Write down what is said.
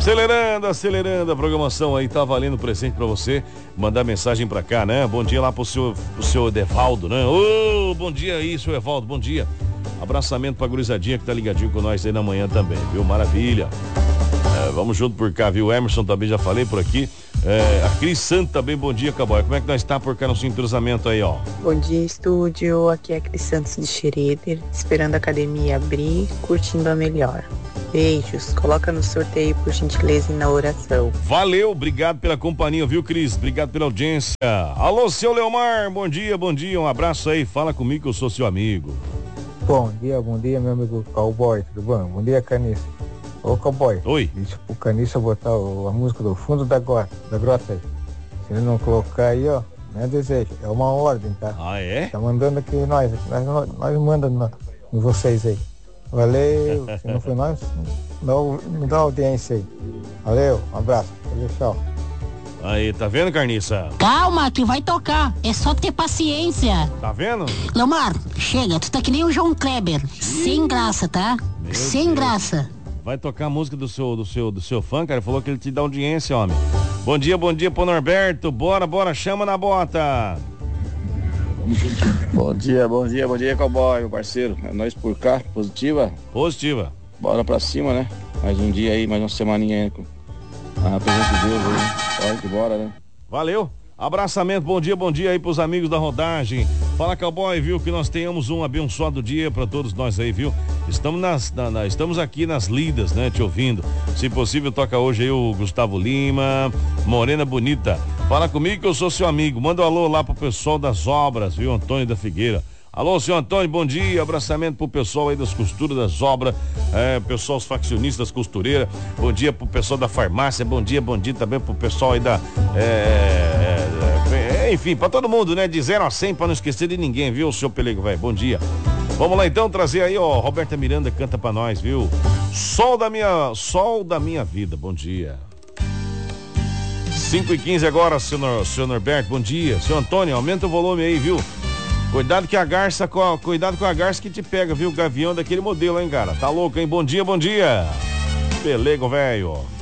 Acelerando a programação aí, tá valendo presente pra você. Mandar mensagem pra cá, né? Bom dia lá pro seu Edevaldo, né? Ô, bom dia aí, seu Evaldo, bom dia. Abraçamento pra gurizadinha que tá ligadinho com nós aí na manhã também, viu? Maravilha. Vamos junto por cá, viu? Emerson também já falei por aqui. A Cris Santos também, bom dia, Cowboy. Como é que nós tá por cá no seu entrosamento aí, ó? Bom dia, estúdio. Aqui é a Cris Santos de Xereder, esperando a academia abrir, curtindo a melhor. Beijos. Coloca no sorteio, por gentileza, e na oração. Valeu, obrigado pela companhia, viu, Cris? Obrigado pela audiência. Alô, seu Leomar, bom dia, um abraço aí. Fala comigo que eu sou seu amigo. Bom dia, meu amigo Cowboy, tudo bom? Bom dia, Caniça. Ô, Cowboy. Oi. Deixa pro Caniça botar a música do fundo da grota aí. Se ele não colocar aí, ó, não é desejo, é uma ordem, tá? Ah, é? Tá mandando aqui nós mandamos em vocês aí. Valeu, se não foi nós, não dá audiência aí. Valeu, um abraço, tchau. Aí, tá vendo, Carniça? Calma, que vai tocar, é só ter paciência. Tá vendo? Lomar, chega, tu tá que nem o João Kleber, sem graça, tá? Sem graça. Vai tocar a música do seu fã, cara, falou que ele te dá audiência, homem. Bom dia pro Norberto, bora, chama na bota. Bom dia, Cowboy, meu parceiro. É nós por cá, positiva? Positiva. Bora pra cima, né? Mais um dia aí, mais uma semaninha aí com a presença de Deus aí. Bora que bora, né? Valeu. Abraçamento, bom dia aí pros amigos da rodagem. Fala, Cowboy, viu? Que nós tenhamos um abençoado dia pra todos nós aí, viu? Estamos aqui nas lidas, né? Te ouvindo. Se possível, toca hoje aí o Gustavo Lima, Morena Bonita. Fala comigo que eu sou seu amigo. Manda um alô lá pro pessoal das obras, viu? Antônio da Figueira. Alô, senhor Antônio, bom dia. Abraçamento pro pessoal aí das costuras, das obras, pessoal, os faccionistas, costureiras. Bom dia pro pessoal da farmácia. Bom dia também pro pessoal aí da. Enfim, pra todo mundo, né? De 0 a 100 pra não esquecer de ninguém, viu, seu Pelego, velho? Bom dia. Vamos lá então trazer aí, ó. Roberta Miranda canta pra nós, viu? Sol da minha vida, bom dia. 5h15 agora, seu Norberto, bom dia. Seu Antônio, aumenta o volume aí, viu? Cuidado com a garça que te pega, viu? Gavião daquele modelo, hein, cara? Tá louco, hein? Bom dia. Pelego, velho.